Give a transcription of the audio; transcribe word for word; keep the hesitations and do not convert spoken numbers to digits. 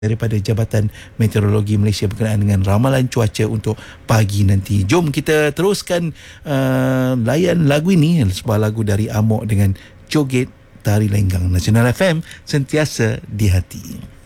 daripada Jabatan Meteorologi Malaysia berkenaan dengan ramalan cuaca untuk pagi nanti. Jom kita teruskan uh, layan lagu ini, sebuah lagu dari Amok dengan Joget Tari Lenggang. Nasional F M, sentiasa di hati.